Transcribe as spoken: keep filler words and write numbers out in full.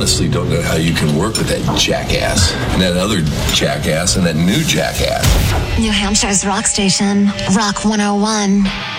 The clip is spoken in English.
honestly don't know how you can work with that jackass and that other jackass and that new jackass. New Hampshire's rock station, Rock one oh one.